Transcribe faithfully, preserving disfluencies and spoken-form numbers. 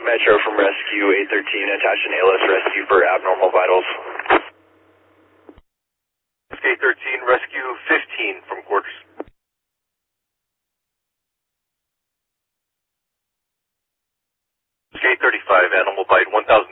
Metro from Rescue eight thirteen, attach an A L S rescue for abnormal vitals. eight thirteen, Rescue fifteen from quarters. eight thirty-five, animal bite one thousand